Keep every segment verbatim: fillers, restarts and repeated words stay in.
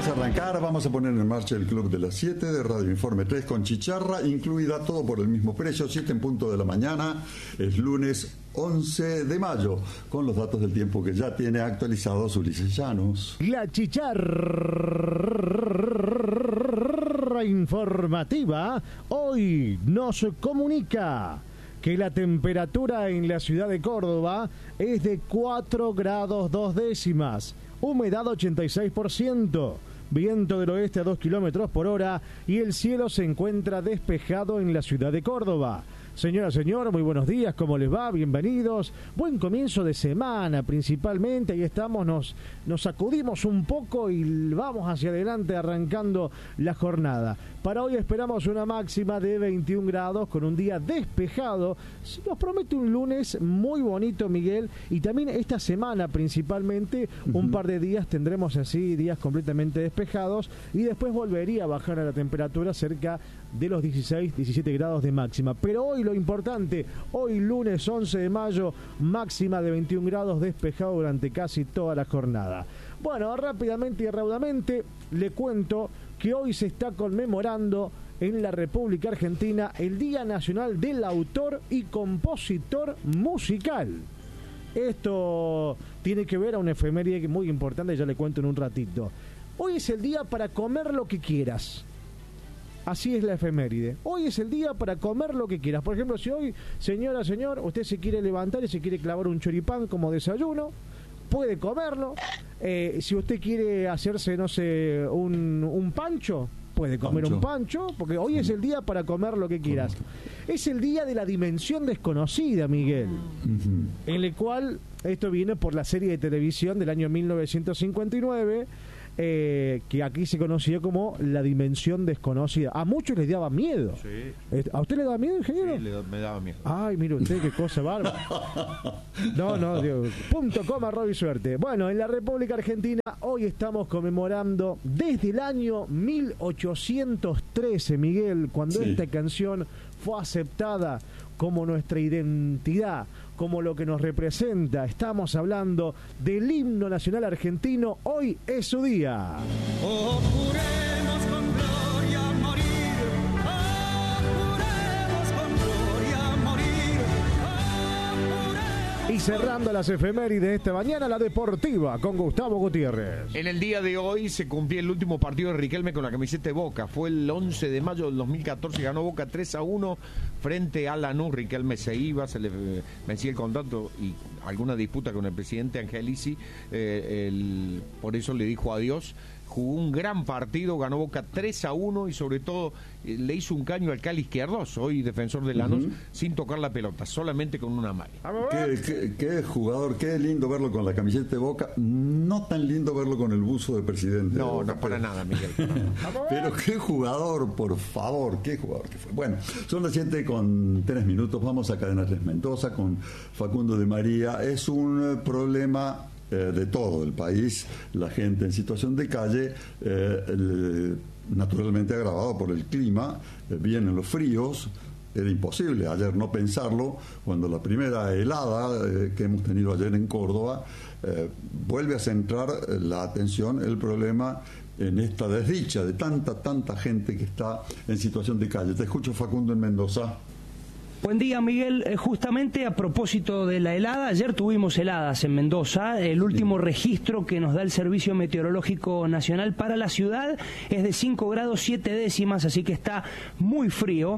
Vamos a arrancar, vamos a poner en marcha el Club de las siete de Radio Informe tres con chicharra, incluida todo por el mismo precio, siete en punto de la mañana, es lunes once de mayo, con los datos del tiempo que ya tiene actualizados Ulises Llanos. La chicharra informativa hoy nos comunica que la temperatura en la ciudad de Córdoba es de cuatro grados dos décimas, humedad ochenta y seis por ciento, viento del oeste a dos kilómetros por hora y el cielo se encuentra despejado en la ciudad de Córdoba. Señora, señor, muy buenos días, ¿cómo les va? Bienvenidos. Buen comienzo de semana, principalmente. Ahí estamos, nos, nos sacudimos un poco y vamos hacia adelante arrancando la jornada. Para hoy esperamos una máxima de veintiún grados con un día despejado. Nos promete un lunes muy bonito, Miguel, y también esta semana principalmente, uh-huh. un par de días tendremos así días completamente despejados y después volvería a bajar a la temperatura cerca de los dieciséis, diecisiete grados de máxima. Pero hoy lo importante, hoy lunes once de mayo, máxima de veintiún grados, despejado durante casi toda la jornada. Bueno, rápidamente y raudamente le cuento que hoy se está conmemorando en la República Argentina el Día Nacional del Autor y Compositor Musical. Esto tiene que ver a una efeméride muy importante, ya le cuento en un ratito. Hoy es el día para comer lo que quieras. Así es la efeméride. Hoy es el día para comer lo que quieras. Por ejemplo, si hoy, señora, señor, usted se quiere levantar y se quiere clavar un choripán como desayuno, puede comerlo. Eh, si usted quiere hacerse, no sé, un, un pancho, puede comer pancho. un pancho, porque hoy sí. es el día para comer lo que quieras. Es el día de la dimensión desconocida, Miguel, uh-huh. en el cual, esto viene por la serie de televisión del año mil novecientos cincuenta y nueve, Eh, que aquí se conocía como la dimensión desconocida. A muchos les daba miedo. Sí. ¿A usted le daba miedo, ingeniero? Sí, le, me daba miedo. Ay, mire usted, qué cosa bárbara. No, no, Dios. Punto, coma, robo y suerte. Bueno, en la República Argentina hoy estamos conmemorando desde el año mil ochocientos trece, Miguel, cuando sí. esta canción fue aceptada como nuestra identidad, como lo que nos representa. Estamos hablando del himno nacional argentino. Hoy es su día. Oh, juremos con gloria morir. Oh, juremos con gloria morir. Oh, juremos. Y cerrando las efemérides de esta mañana, la deportiva con Gustavo Gutiérrez. En el día de hoy se cumplía el último partido de Riquelme con la camiseta de Boca. Fue el once de mayo del dos mil catorce, ganó Boca tres a uno frente a Lanús. Riquelme se iba, se le vencía el contrato y alguna disputa con el presidente Angelici, eh, el, por eso le dijo adiós. Jugó un gran partido, ganó Boca tres a uno y sobre todo eh, le hizo un caño al Cali Izquierdos, hoy defensor de Lanús, uh-huh. sin tocar la pelota, solamente con una malla. Qué, qué, qué jugador, qué lindo verlo con la camiseta de Boca, no tan lindo verlo con el buzo de presidente. No, de Boca, no para pero... nada, Miguel. Pero qué jugador, por favor, qué jugador que fue. Bueno, son las siete con tres minutos, vamos a Cadena tres Mendoza con Facundo de María. Es un problema de todo el país, la gente en situación de calle, eh, el, naturalmente agravado por el clima, eh, vienen los fríos, era imposible ayer no pensarlo, cuando la primera helada eh, que hemos tenido ayer en Córdoba, eh, vuelve a centrar la atención, el problema en esta desdicha de tanta, tanta gente que está en situación de calle. Te escucho, Facundo, en Mendoza. Buen día, Miguel. Eh, justamente a propósito de la helada, ayer tuvimos heladas en Mendoza. El último registro que nos da el Servicio Meteorológico Nacional para la ciudad es de cinco grados siete décimas, así que está muy frío.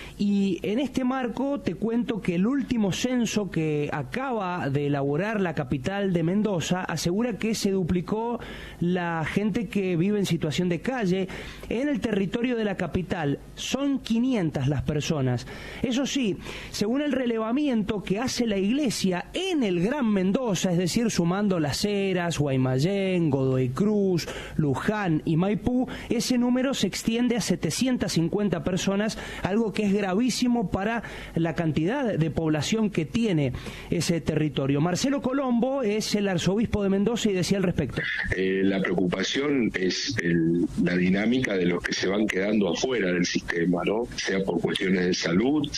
Y en este marco te cuento que el último censo que acaba de elaborar la capital de Mendoza asegura que se duplicó la gente que vive en situación de calle en el territorio de la capital. Son quinientas las personas. Eso sí, según el relevamiento que hace la iglesia en el Gran Mendoza, es decir, sumando Las Heras, Guaymallén, Godoy Cruz, Luján y Maipú, ese número se extiende a setecientas cincuenta personas, algo que es gravísimo para la cantidad de población que tiene ese territorio. Marcelo Colombo es el arzobispo de Mendoza y decía al respecto. Eh, la preocupación es el, la dinámica de los que se van quedando afuera del sistema, ¿no? Sea por cuestiones de salud, sea por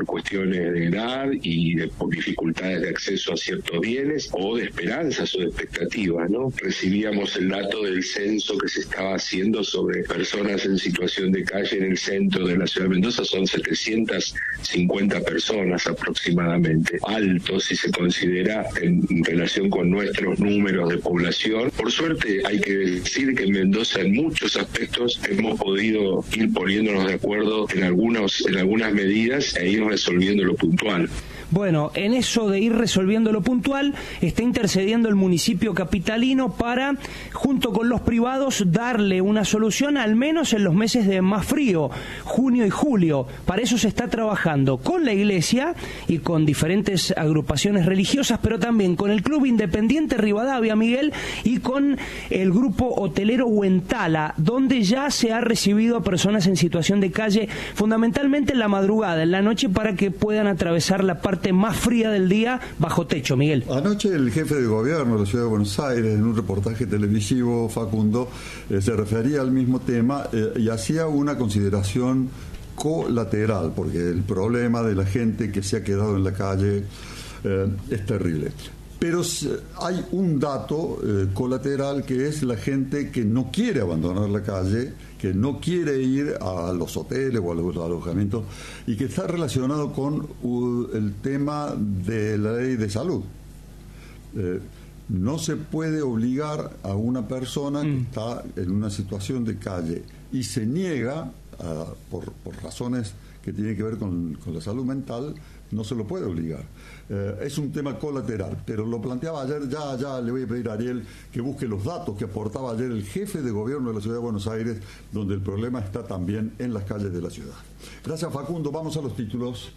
por cuestiones de edad y de, por dificultades de acceso a ciertos bienes, o de esperanzas o de expectativas, ¿no? Recibíamos el dato del censo que se estaba haciendo sobre personas en situación de calle en el centro de la ciudad de Mendoza. Son setecientas cincuenta personas aproximadamente, alto si se considera en relación con nuestros números de población. Por suerte hay que decir que en Mendoza en muchos aspectos hemos podido ir poniéndonos de acuerdo en algunos en algunas medidas e ir resolviendo lo puntual. Bueno, en eso de ir resolviendo lo puntual, está intercediendo el municipio capitalino para, junto con los privados, darle una solución al menos en los meses de más frío, junio y julio. Para eso se está trabajando con la iglesia y con diferentes agrupaciones religiosas, pero también con el Club Independiente Rivadavia, Miguel, y con el grupo hotelero Huentala, donde ya se ha recibido a personas en situación de calle, fundamentalmente en la madrugada, en la noche, para que puedan atravesar la parte más fría del día bajo techo, Miguel. Anoche el jefe de gobierno de la Ciudad de Buenos Aires, en un reportaje televisivo, Facundo, eh, se refería al mismo tema eh, y hacía una consideración colateral, porque el problema de la gente que se ha quedado en la calle eh, es terrible. Pero hay un dato eh, colateral, que es la gente que no quiere abandonar la calle, que no quiere ir a los hoteles o a los alojamientos, y que está relacionado con uh, el tema de la ley de salud. Eh, no se puede obligar a una persona que mm. está en una situación de calle y se niega, uh, por, por razones que tienen que ver con, con la salud mental, no se lo puede obligar. Eh, es un tema colateral, pero lo planteaba ayer. Ya, ya le voy a pedir a Ariel que busque los datos que aportaba ayer el jefe de gobierno de la Ciudad de Buenos Aires, donde el problema está también en las calles de la ciudad. Gracias, Facundo. Vamos a los títulos.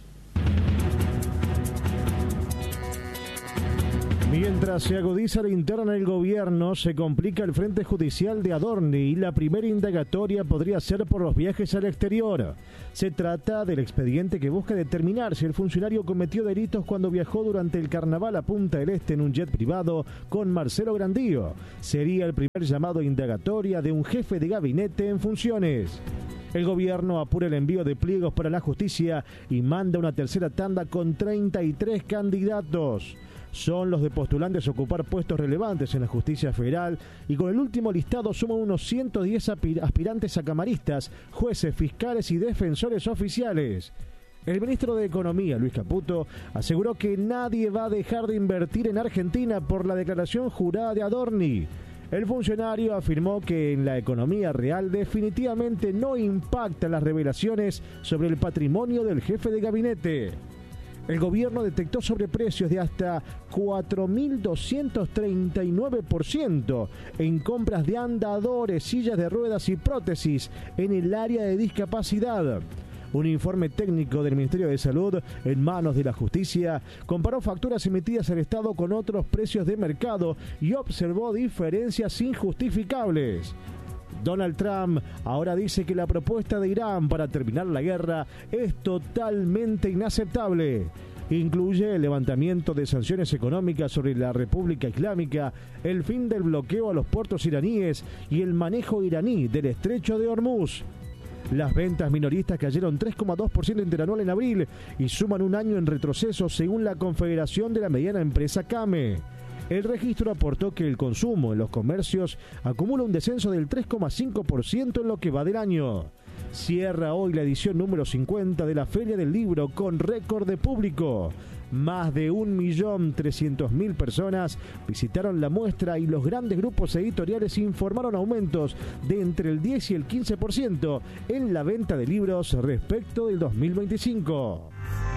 Mientras se agudiza la interna del gobierno, se complica el frente judicial de Adorni y la primera indagatoria podría ser por los viajes al exterior. Se trata del expediente que busca determinar si el funcionario cometió delitos cuando viajó durante el carnaval a Punta del Este en un jet privado con Marcelo Grandío. Sería el primer llamado a indagatoria de un jefe de gabinete en funciones. El gobierno apura el envío de pliegos para la justicia y manda una tercera tanda con treinta y tres candidatos. Son los de postulantes a ocupar puestos relevantes en la justicia federal, y con el último listado suman unos ciento diez aspirantes a camaristas, jueces, fiscales y defensores oficiales. El ministro de Economía, Luis Caputo, aseguró que nadie va a dejar de invertir en Argentina por la declaración jurada de Adorni. El funcionario afirmó que en la economía real definitivamente no impactan las revelaciones sobre el patrimonio del jefe de gabinete. El gobierno detectó sobreprecios de hasta cuatro mil doscientos treinta y nueve por ciento en compras de andadores, sillas de ruedas y prótesis en el área de discapacidad. Un informe técnico del Ministerio de Salud, en manos de la Justicia, comparó facturas emitidas al Estado con otros precios de mercado y observó diferencias injustificables. Donald Trump ahora dice que la propuesta de Irán para terminar la guerra es totalmente inaceptable. Incluye el levantamiento de sanciones económicas sobre la República Islámica, el fin del bloqueo a los puertos iraníes y el manejo iraní del estrecho de Hormuz. Las ventas minoristas cayeron tres coma dos por ciento interanual en abril y suman un año en retroceso según la Confederación de la Mediana Empresa CAME. El registro aportó que el consumo en los comercios acumula un descenso del tres coma cinco por ciento en lo que va del año. Cierra hoy la edición número cincuenta de la Feria del Libro con récord de público. Más de un millón trescientos mil personas visitaron la muestra y los grandes grupos editoriales informaron aumentos de entre el diez y el quince por ciento en la venta de libros respecto del dos mil veinticinco.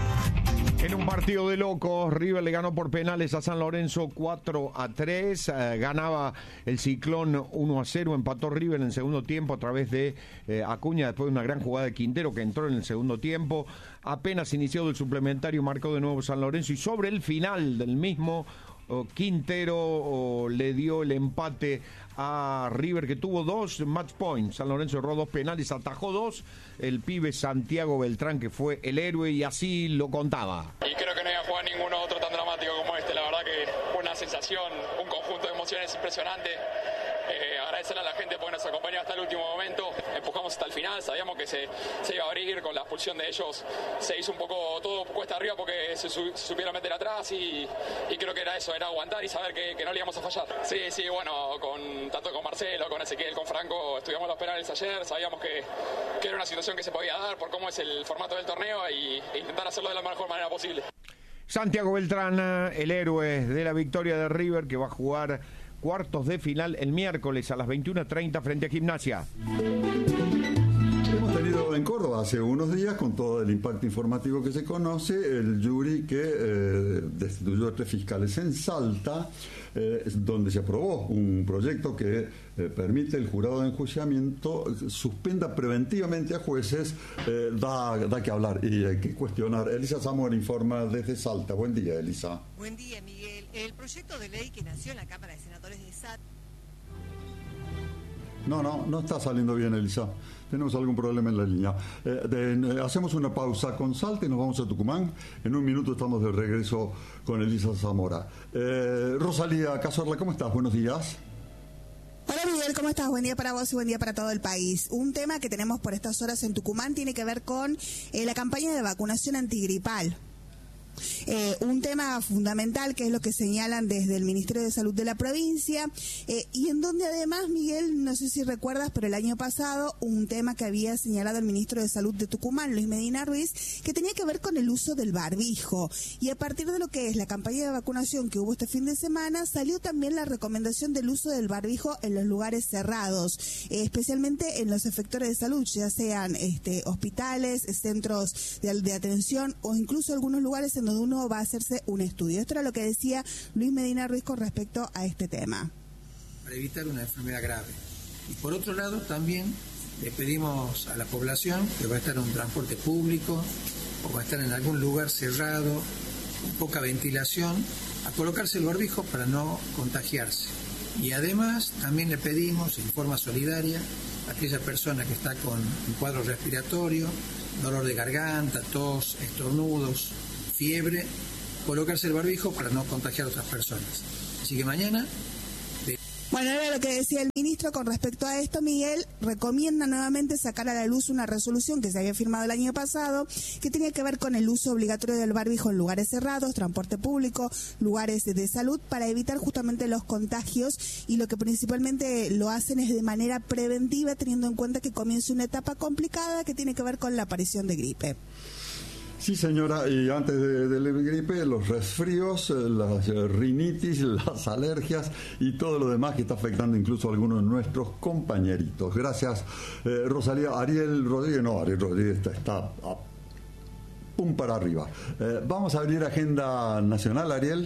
En un partido de locos, River le ganó por penales a San Lorenzo cuatro a tres, eh, ganaba el Ciclón uno a cero, empató River en el segundo tiempo a través de eh, Acuña, después de una gran jugada de Quintero que entró en el segundo tiempo. Apenas iniciado el suplementario, marcó de nuevo San Lorenzo y sobre el final del mismo, oh, Quintero oh, le dio el empate a River, que tuvo dos match points. San Lorenzo erró dos penales, atajó dos el pibe Santiago Beltrán, que fue el héroe, y así lo contaba. Y creo que no iba a jugar ninguno otro tan dramático como este. La verdad que fue una sensación, un conjunto de emociones impresionante. Eh, agradecerle a la gente porque nos acompañó hasta el último momento, empujamos hasta el final. final, sabíamos que se, se iba a abrir con la expulsión de ellos, se hizo un poco todo cuesta arriba porque se, su, se supieron meter atrás y, y creo que era eso, era aguantar y saber que, que no le íbamos a fallar. Sí, sí, bueno, con, tanto con Marcelo, con Ezequiel, con Franco, estudiamos los penales ayer, sabíamos que, que era una situación que se podía dar por cómo es el formato del torneo y, e intentar hacerlo de la mejor manera posible. Santiago Beltrán, el héroe de la victoria de River, que va a jugar cuartos de final el miércoles a las veintiuna treinta frente a Gimnasia. Hemos tenido en Córdoba hace unos días, con todo el impacto informativo que se conoce, el jury que eh, destituyó a tres fiscales en Salta, eh, donde se aprobó un proyecto que eh, permite el jurado de enjuiciamiento suspenda preventivamente a jueces. eh, da, da que hablar y hay que cuestionar. Elisa Zamora informa desde Salta. Buen día, Elisa. Buen día, Miguel. El proyecto de ley que nació en la Cámara de Senadores de S A T. No, no, no está saliendo bien, Elisa. Tenemos algún problema en la línea. Eh, de, eh, hacemos una pausa con Salta y nos vamos a Tucumán. En un minuto estamos de regreso con Elisa Zamora. Eh, Rosalía Cazorla, ¿cómo estás? Buenos días. Hola Miguel, ¿cómo estás? Buen día para vos y buen día para todo el país. Un tema que tenemos por estas horas en Tucumán tiene que ver con eh, la campaña de vacunación antigripal. Eh, un tema fundamental que es lo que señalan desde el Ministerio de Salud de la provincia eh, y en donde además, Miguel, no sé si recuerdas, pero el año pasado un tema que había señalado el Ministro de Salud de Tucumán, Luis Medina Ruiz, que tenía que ver con el uso del barbijo, y a partir de lo que es la campaña de vacunación que hubo este fin de semana, salió también la recomendación del uso del barbijo en los lugares cerrados, eh, especialmente en los efectores de salud, ya sean este, hospitales, centros de, de atención o incluso algunos lugares en donde uno va a hacerse un estudio. Esto era lo que decía Luis Medina Ruiz con respecto a este tema. Para evitar una enfermedad grave. Y por otro lado, también le pedimos a la población que va a estar en un transporte público o va a estar en algún lugar cerrado, con poca ventilación, a colocarse el barbijo para no contagiarse. Y además, también le pedimos, en forma solidaria, a aquella persona que está con un cuadro respiratorio, dolor de garganta, tos, estornudos, fiebre, colocarse el barbijo para no contagiar a otras personas. Así que mañana... De... Bueno, era lo que decía el ministro con respecto a esto. Miguel recomienda nuevamente sacar a la luz una resolución que se había firmado el año pasado, que tenía que ver con el uso obligatorio del barbijo en lugares cerrados, transporte público, lugares de salud, para evitar justamente los contagios, y lo que principalmente lo hacen es de manera preventiva, teniendo en cuenta que comienza una etapa complicada que tiene que ver con la aparición de gripe. Sí, señora, y antes de, de la gripe, los resfríos, las rinitis, las alergias y todo lo demás que está afectando incluso a algunos de nuestros compañeritos. Gracias, eh, Rosalía. Ariel Rodríguez, no, Ariel Rodríguez está, está a pum para arriba. Eh, vamos a abrir agenda nacional, Ariel.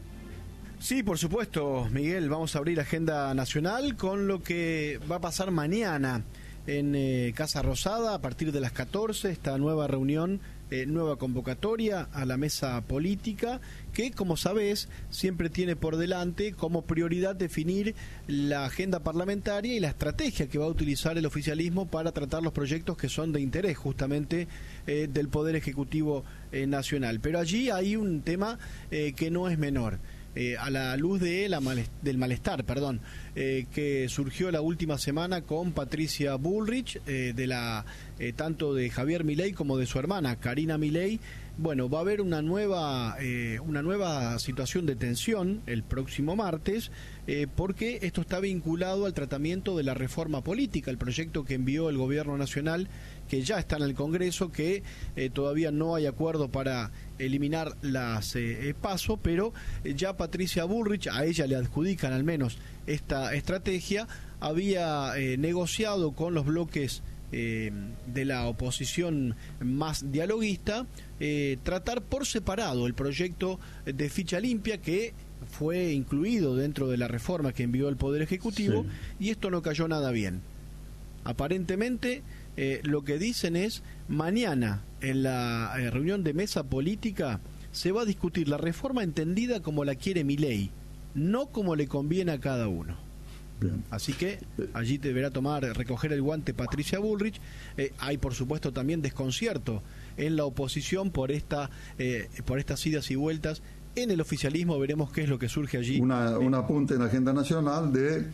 Sí, por supuesto, Miguel, vamos a abrir agenda nacional con lo que va a pasar mañana en eh, Casa Rosada a partir de las catorce, esta nueva reunión, eh, nueva convocatoria a la mesa política, que, como sabés, siempre tiene por delante como prioridad definir la agenda parlamentaria y la estrategia que va a utilizar el oficialismo para tratar los proyectos que son de interés justamente eh, del Poder Ejecutivo eh, Nacional. Pero allí hay un tema eh, que no es menor. Eh, a la luz de la malest- del malestar perdón, eh, que surgió la última semana con Patricia Bullrich, eh, de la eh, tanto de Javier Milei como de su hermana Karina Milei. Bueno, va a haber una nueva eh, una nueva situación de tensión el próximo martes, eh, porque esto está vinculado al tratamiento de la reforma política, el proyecto que envió el Gobierno Nacional, que ya está en el Congreso, que eh, todavía no hay acuerdo para eliminar las eh, PASO, pero eh, ya Patricia Bullrich, a ella le adjudican al menos esta estrategia, había eh, negociado con los bloques eh, de la oposición más dialoguista, eh, tratar por separado el proyecto de ficha limpia que fue incluido dentro de la reforma que envió el Poder Ejecutivo, sí. Y esto no cayó nada bien. Aparentemente, eh, lo que dicen es, mañana en la eh, reunión de mesa política se va a discutir la reforma entendida como la quiere Milei, no como le conviene a cada uno. Bien. Así que allí deberá tomar, recoger el guante Patricia Bullrich. Eh, hay, por supuesto, también desconcierto en la oposición por esta, eh, por estas idas y vueltas en el oficialismo. Veremos qué es lo que surge allí. Una, un apunte en la agenda nacional de,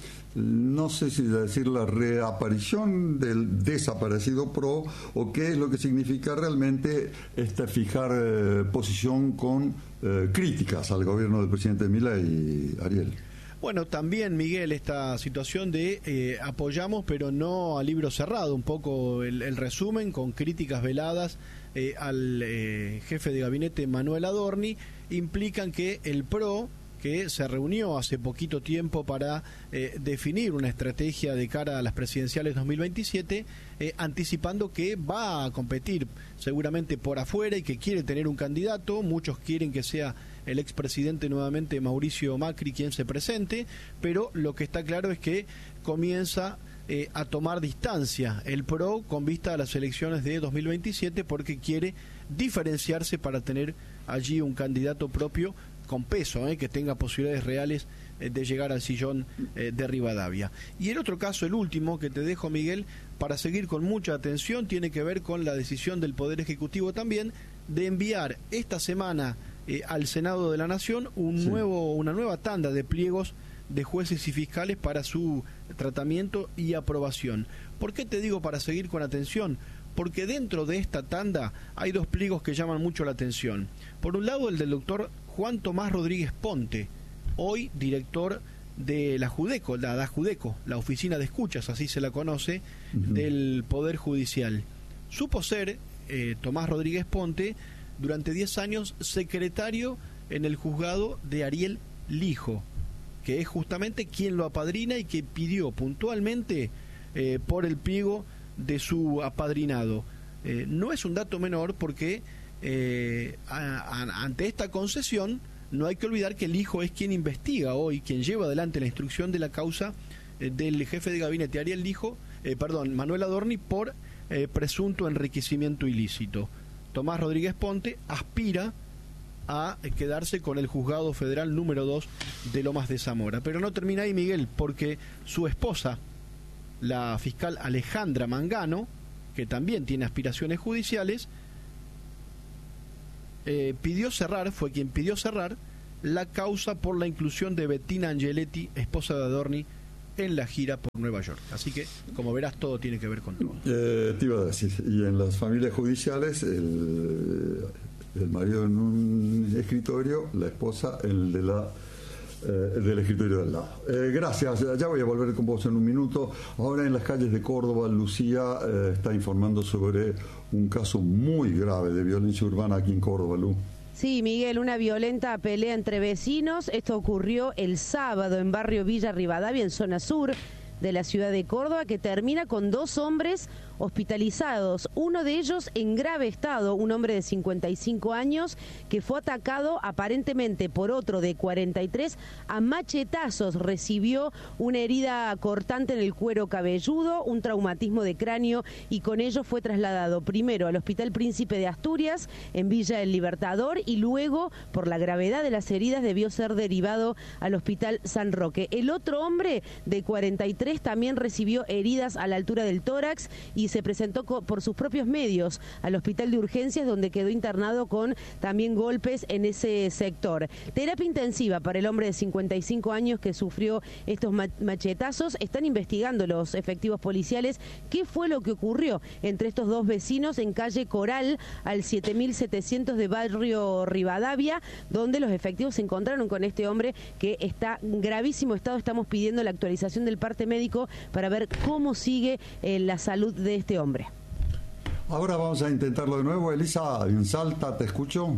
no sé si decir la reaparición del desaparecido P R O, o qué es lo que significa realmente este fijar eh, posición con eh, críticas al gobierno del presidente Milei, Ariel. Bueno, también, Miguel, esta situación de eh, apoyamos, pero no a libro cerrado, un poco el, el resumen con críticas veladas eh, al eh, jefe de gabinete Manuel Adorni, implican que el P R O, que se reunió hace poquito tiempo para eh, definir una estrategia de cara a las presidenciales dos mil veintisiete, eh, anticipando que va a competir seguramente por afuera y que quiere tener un candidato. Muchos quieren que sea el expresidente nuevamente Mauricio Macri quien se presente, pero lo que está claro es que comienza eh, a tomar distancia el P R O con vista a las elecciones de dos mil veintisiete, porque quiere diferenciarse para tener allí un candidato propio con peso, eh, que tenga posibilidades reales eh, de llegar al sillón eh, de Rivadavia. Y el otro caso, el último que te dejo, Miguel, para seguir con mucha atención, tiene que ver con la decisión del Poder Ejecutivo también de enviar esta semana eh, al Senado de la Nación un sí. nuevo, una nueva tanda de pliegos de jueces y fiscales para su tratamiento y aprobación. ¿Por qué te digo para seguir con atención? Porque dentro de esta tanda hay dos pliegos que llaman mucho la atención. Por un lado, el del doctor Juan Tomás Rodríguez Ponte, hoy director de la Judeco, la D A Judeco, la Oficina de Escuchas, así se la conoce, uh-huh. del Poder Judicial. Supo ser, eh, Tomás Rodríguez Ponte, durante diez años, secretario en el juzgado de Ariel Lijo, que es justamente quien lo apadrina y que pidió puntualmente eh, por el pliego de su apadrinado. Eh, no es un dato menor porque eh, a, a, ante esta concesión no hay que olvidar que el hijo es quien investiga hoy, quien lleva adelante la instrucción de la causa eh, del jefe de gabinete Ariel Lijo, eh, perdón, Manuel Adorni, por eh, presunto enriquecimiento ilícito. Tomás Rodríguez Ponte aspira a quedarse con el juzgado federal número dos de Lomas de Zamora. Pero no termina ahí, Miguel, porque su esposa, la fiscal Alejandra Mangano, que también tiene aspiraciones judiciales, eh, pidió cerrar, fue quien pidió cerrar la causa por la inclusión de Bettina Angeletti, esposa de Adorni, en la gira por Nueva York. Así que, como verás, todo tiene que ver con todo. Eh, te iba a decir, y en las familias judiciales, el, el marido en un escritorio, la esposa en el de la Eh, del escritorio del lado. Eh, gracias, ya voy a volver con vos en un minuto. Ahora en las calles de Córdoba, Lucía eh, está informando sobre un caso muy grave de violencia urbana aquí en Córdoba, Lu. Sí, Miguel, una violenta pelea entre vecinos. Esto ocurrió el sábado en barrio Villa Rivadavia, en zona sur de la ciudad de Córdoba, que termina con dos hombres hospitalizados, uno de ellos en grave estado, un hombre de cincuenta y cinco años que fue atacado aparentemente por otro de cuarenta y tres a machetazos, recibió una herida cortante en el cuero cabelludo, un traumatismo de cráneo y con ello fue trasladado primero al Hospital Príncipe de Asturias en Villa El Libertador y luego, por la gravedad de las heridas, debió ser derivado al Hospital San Roque. El otro hombre de cuarenta y tres también recibió heridas a la altura del tórax y se presentó por sus propios medios al hospital de urgencias, donde quedó internado con también golpes en ese sector. Terapia intensiva para el hombre de cincuenta y cinco años que sufrió estos machetazos. Están investigando los efectivos policiales qué fue lo que ocurrió entre estos dos vecinos en calle Coral, al siete mil setecientos de barrio Rivadavia, donde los efectivos se encontraron con este hombre que está en gravísimo estado. Estamos pidiendo la actualización del parte médico para ver cómo sigue eh, la salud de este hombre. Ahora vamos a intentarlo de nuevo. Elisa, en Salta, ¿te escucho?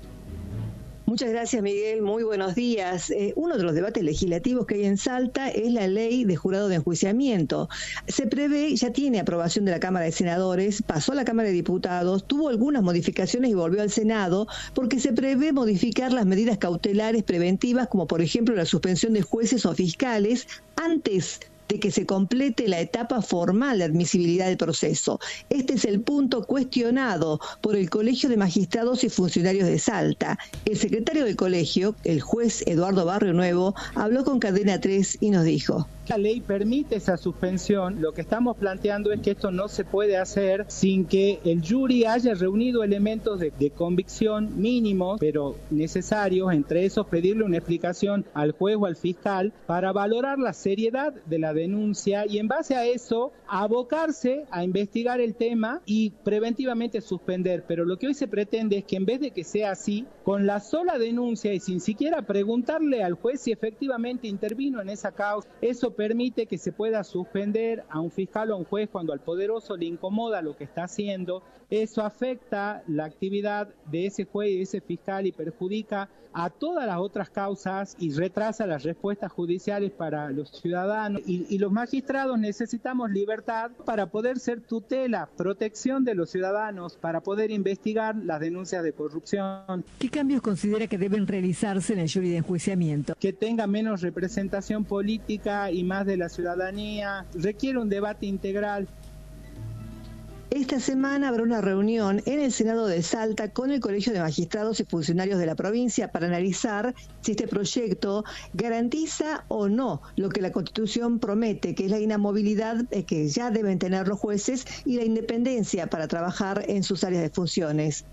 Muchas gracias, Miguel. Muy buenos días. Eh, uno de los debates legislativos que hay en Salta es la ley de jurado de enjuiciamiento. Se prevé, ya tiene aprobación de la Cámara de Senadores, pasó a la Cámara de Diputados, tuvo algunas modificaciones y volvió al Senado, porque se prevé modificar las medidas cautelares preventivas, como por ejemplo la suspensión de jueces o fiscales antes de que se complete la etapa formal de admisibilidad del proceso. Este es el punto cuestionado por el Colegio de Magistrados y Funcionarios de Salta. El secretario del colegio, el juez Eduardo Barrio Nuevo, habló con Cadena tres y nos dijo: La ley permite esa suspensión. Lo que estamos planteando es que esto no se puede hacer sin que el jury haya reunido elementos de, de convicción mínimos, pero necesarios, entre esos pedirle una explicación al juez o al fiscal para valorar la seriedad de la denuncia y en base a eso abocarse a investigar el tema y preventivamente suspender. Pero lo que hoy se pretende es que en vez de que sea así, con la sola denuncia y sin siquiera preguntarle al juez si efectivamente intervino en esa causa, eso permite que se pueda suspender a un fiscal o a un juez cuando al poderoso le incomoda lo que está haciendo. Eso afecta la actividad de ese juez y de ese fiscal y perjudica a todas las otras causas y retrasa las respuestas judiciales para los ciudadanos. Y, y los magistrados necesitamos libertad para poder ser tutela, protección de los ciudadanos, para poder investigar las denuncias de corrupción. ¿Qué cambios considera que deben realizarse en el jury de enjuiciamiento? Que tenga menos representación política y más de la ciudadanía. Requiere un debate integral. Esta semana habrá una reunión en el Senado de Salta con el Colegio de Magistrados y Funcionarios de la provincia para analizar si este proyecto garantiza o no lo que la Constitución promete, que es la inamovilidad que ya deben tener los jueces y la independencia para trabajar en sus áreas de funciones.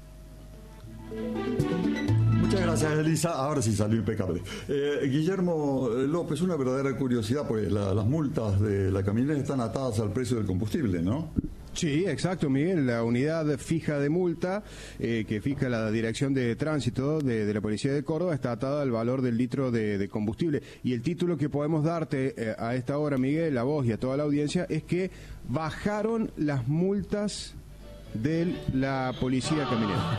Muchas gracias, Elisa. Ahora sí salió impecable. Eh, Guillermo López, una verdadera curiosidad, porque la, las multas de la camioneta están atadas al precio del combustible, ¿no? Sí, exacto, Miguel. La unidad fija de multa eh, que fija la Dirección de Tránsito de, de la Policía de Córdoba está atada al valor del litro de, de combustible. Y el título que podemos darte eh, a esta hora, Miguel, a vos y a toda la audiencia, es que bajaron las multas de la policía caminera.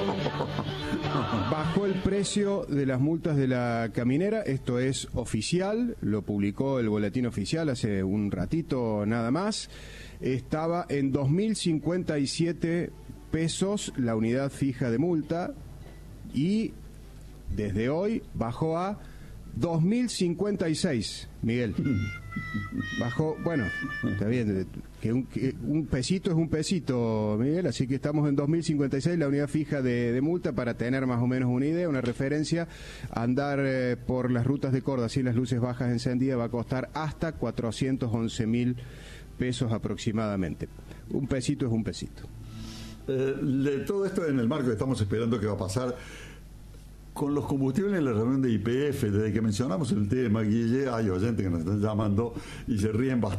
Bajó el precio de las multas de la caminera, esto es oficial, lo publicó el Boletín Oficial hace un ratito nada más. Estaba en dos mil cincuenta y siete pesos la unidad fija de multa y desde hoy bajó a dos mil cincuenta y seis, Miguel. Bajó, bueno, está bien, que un, que un pesito es un pesito, Miguel, así que estamos en dos mil cincuenta y seis, la unidad fija de, de multa, para tener más o menos una idea, una referencia. Andar eh, por las rutas de Córdoba sin las luces bajas encendidas va a costar hasta cuatrocientos once mil pesos aproximadamente. Un pesito es un pesito. Eh, de todo esto en el marco que estamos esperando que va a pasar con los combustibles en la reunión de Y P F, desde que mencionamos el tema, Guille, hay oyentes que nos están llamando y se ríen bastante.